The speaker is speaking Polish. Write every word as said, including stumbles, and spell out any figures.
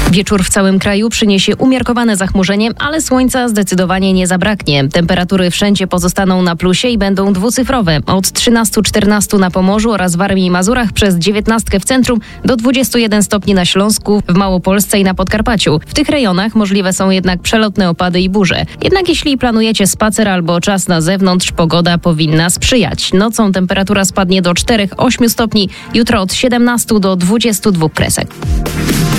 Wieczór w całym kraju przyniesie umiarkowane zachmurzenie, ale słońca zdecydowanie nie zabraknie. Temperatury wszędzie pozostaną na plusie i będą dwucyfrowe. Od trzynastu czternastu na Pomorzu oraz Warmii i Mazurach, przez dziewiętnastkę w centrum do dwudziestu jeden stopni na Śląsku, w Małopolsce i na Podkarpaciu. W tych rejonach możliwe są jednak przelotne opady i burze. Jednak jeśli planujecie spacer albo czas na zewnątrz, pogoda powinna sprzyjać. Nocą temperatura spadnie do czterech do ośmiu stopni, jutro od siedemnastu do dwudziestu dwóch kresek.